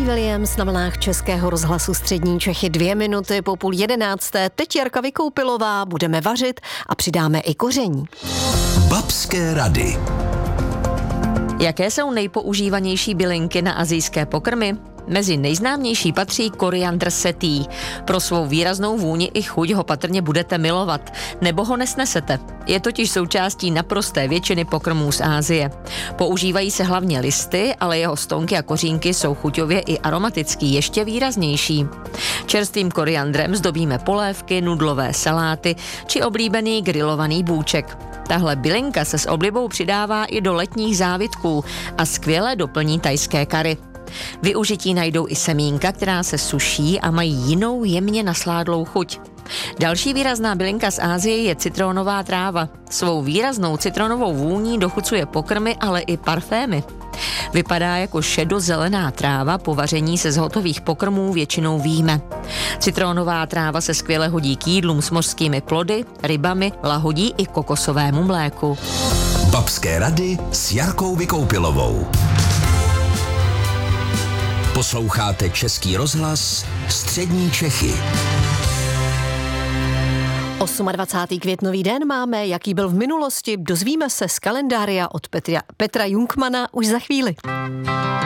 Robbie Williams na vlnách Českého rozhlasu Střední Čechy 2 minuty po 10:30. Teď Jarka Vykoupilová, budeme vařit a přidáme i koření. Babské rady. Jaké jsou nejpoužívanější bylinky na asijské pokrmy? Mezi nejznámější patří koriandr setý. Pro svou výraznou vůni i chuť ho patrně budete milovat, nebo ho nesnesete. Je totiž součástí naprosté většiny pokrmů z Asie. Používají se hlavně listy, ale jeho stonky a kořínky jsou chuťově i aromatický ještě výraznější. Čerstvým koriandrem zdobíme polévky, nudlové saláty či oblíbený grilovaný bůček. Tahle bylinka se s oblibou přidává i do letních závitků a skvěle doplní thajské kary. Využití najdou i semínka, která se suší a mají jinou jemně nasládlou chuť. Další výrazná bylinka z Asie je citronová tráva. Svou výraznou citronovou vůní dochucuje pokrmy, ale i parfémy. Vypadá jako šedozelená tráva, po vaření se z hotových pokrmů většinou víme. Citronová tráva se skvěle hodí k jídlům s mořskými plody, rybami, lahodí i kokosovému mléku. Babské rady s Jarkou Vykoupilovou. Posloucháte Český rozhlas Střední Čechy. 28. květnový den máme, jaký byl v minulosti, dozvíme se z kalendária od Petra Junkmana už za chvíli.